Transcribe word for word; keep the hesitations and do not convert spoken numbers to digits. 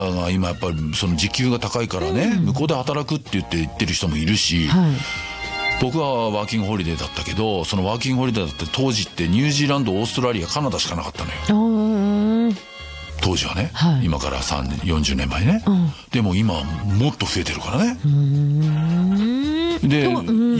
が今やっぱりその時給が高いからね、うん、向こうで働くって言って言ってる人もいるし、はい、僕はワーキングホリデーだったけど、そのワーキングホリデーだって当時ってニュージーランド、オーストラリア、カナダしかなかったのよ当時はね、はい、今からよんじゅうねんまえね、うん、でも今もっと増えてるからね。うーんで